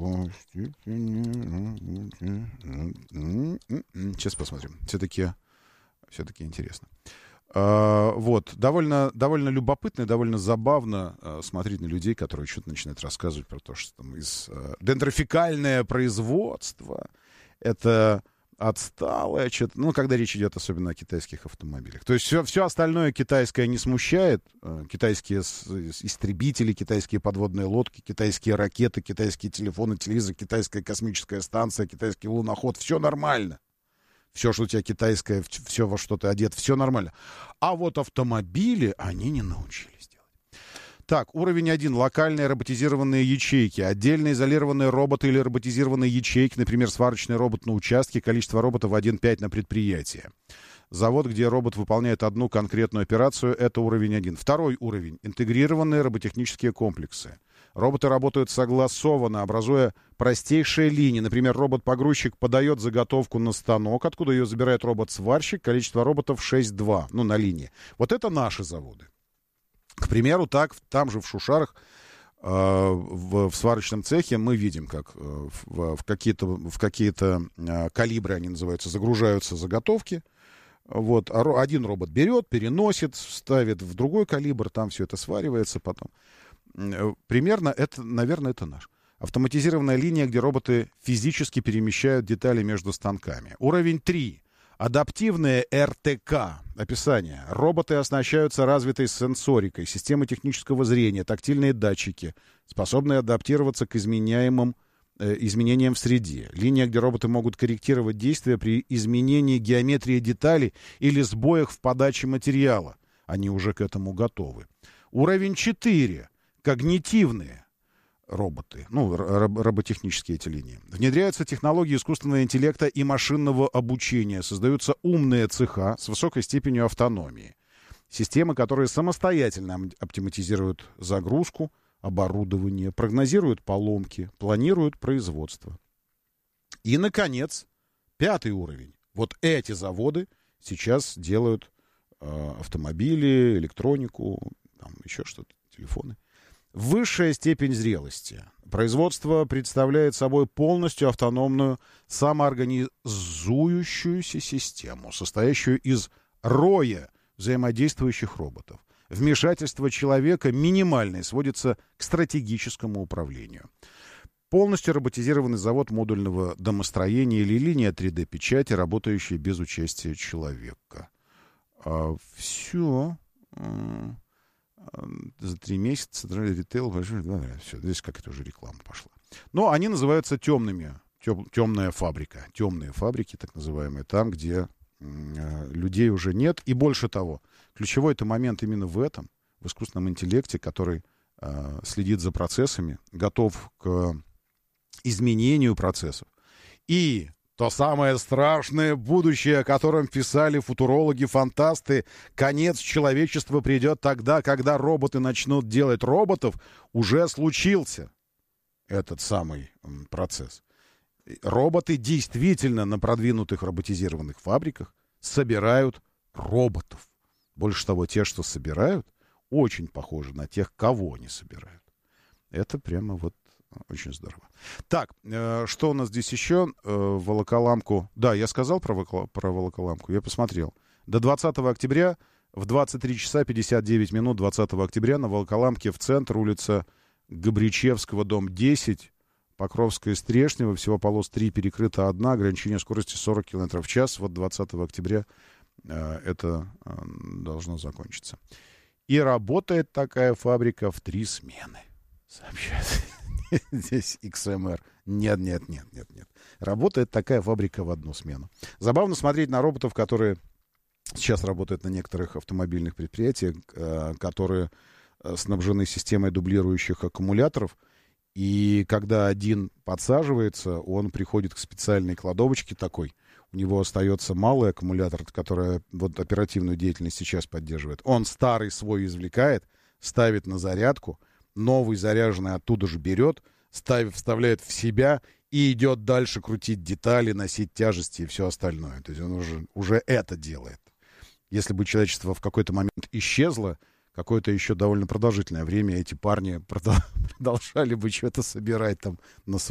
Сейчас посмотрим. Все-таки интересно. Вот. Довольно любопытно и довольно забавно смотреть на людей, которые что-то начинают рассказывать про то, что там дендрофикальное производство — это отсталое что-то. Ну, когда речь идет особенно о китайских автомобилях. То есть все остальное китайское не смущает. Китайские истребители, китайские подводные лодки, китайские ракеты, китайские телефоны, телевизор, китайская космическая станция, китайский луноход. Все нормально. Все, что у тебя китайское, все, во что ты одет, все нормально. А вот автомобили они не научились делать. Так, уровень 1. Локальные роботизированные ячейки. Отдельно изолированные роботы или роботизированные ячейки, например, сварочный робот на участке, количество роботов 1,5 на предприятие. Завод, где робот выполняет одну конкретную операцию, это уровень 1. Второй уровень. Интегрированные роботехнические комплексы. Роботы работают согласованно, образуя простейшие линии. Например, робот-погрузчик подает заготовку на станок, откуда ее забирает робот-сварщик. Количество роботов 6-2, на линии. Вот это наши заводы. К примеру, там же в Шушарах, в сварочном цехе мы видим, как в какие-то калибры, они называются, загружаются заготовки. Вот. Один робот берет, переносит, ставит в другой калибр, там все это сваривается потом. Примерно это, наверное, это наш. Автоматизированная линия, где роботы физически перемещают детали между станками. Уровень 3. Адаптивные РТК. Описание. Роботы оснащаются развитой сенсорикой, системой технического зрения, тактильные датчики, способные адаптироваться к изменениям в среде. Линия, где роботы могут корректировать действия при изменении геометрии деталей или сбоях в подаче материала. Они уже к этому готовы. Уровень 4. Когнитивные роботы, роботехнические эти линии. Внедряются технологии искусственного интеллекта и машинного обучения. Создаются умные цеха с высокой степенью автономии. Системы, которые самостоятельно оптимизируют загрузку, оборудование, прогнозируют поломки, планируют производство. И, наконец, 5 уровень. Вот эти заводы сейчас делают автомобили, электронику, там еще что-то, телефоны. Высшая степень зрелости. Производство представляет собой полностью автономную, самоорганизующуюся систему, состоящую из роя взаимодействующих роботов. Вмешательство человека минимальное, сводится к стратегическому управлению. Полностью роботизированный завод модульного домостроения или линия 3D-печати, работающая без участия человека. Все. За 3 месяца ритейл, все, здесь как это уже реклама пошла. Но они называются темными. Темная фабрика. Темные фабрики, так называемые, там, где людей уже нет. И больше того, ключевой это момент именно в искусственном интеллекте, который следит за процессами, готов к изменению процессов. И то самое страшное будущее, о котором писали футурологи, фантасты, конец человечества придет тогда, когда роботы начнут делать роботов, уже случился этот самый процесс. Роботы действительно на продвинутых роботизированных фабриках собирают роботов. Больше того, те, что собирают, очень похожи на тех, кого они собирают. Это прямо вот очень здорово. Так, что у нас здесь еще? Волоколамку. Да, я сказал про волоколамку, я посмотрел. До 20 октября в 23 часа 59 минут 20 октября на Волоколамке в центр, улица Габричевского, дом 10, Покровская, Стрешнева, всего полос 3, перекрыта 1, ограничение скорости 40 км в час. Вот 20 октября это должно закончиться. И работает такая фабрика в 3 смены. Сообщает здесь XMR. Нет. Работает такая фабрика в 1 смену. Забавно смотреть на роботов, которые сейчас работают на некоторых автомобильных предприятиях, которые снабжены системой дублирующих аккумуляторов. И когда один подсаживается, он приходит к специальной кладовочке такой. У него остается малый аккумулятор, который вот оперативную деятельность сейчас поддерживает. Он старый свой извлекает, ставит на зарядку, новый заряженный оттуда же берет, вставляет в себя и идет дальше крутить детали, носить тяжести и все остальное. То есть он уже это делает. Если бы человечество в какой-то момент исчезло, какое-то еще довольно продолжительное время эти парни продолжали бы что-то собирать там на